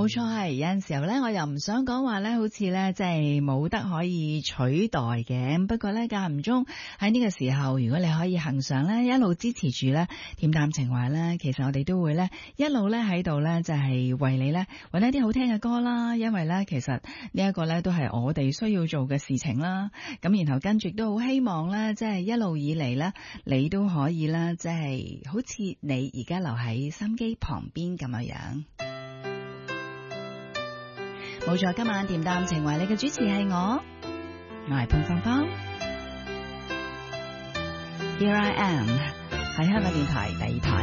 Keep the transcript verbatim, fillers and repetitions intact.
冇錯係，有陣時候咧，我又唔想講話咧，好似咧即係冇得可以取代嘅。不過咧，間唔中喺呢個時候，如果你可以行上咧，一路支持住咧，恬淡情懷咧，其實我哋都會咧一路咧喺度咧，就係為你咧揾一啲好聽嘅歌啦。因為咧，其實呢一個咧都係我哋需要做嘅事情啦。咁然後跟住都好希望咧，即係一路以嚟咧，你都可以咧，即係好似你而家留喺心機旁邊咁樣樣。冇錯，今晚恬淡情懷你嘅主持係我，我係潘芳芳。Here I am 喺香港電台第二台。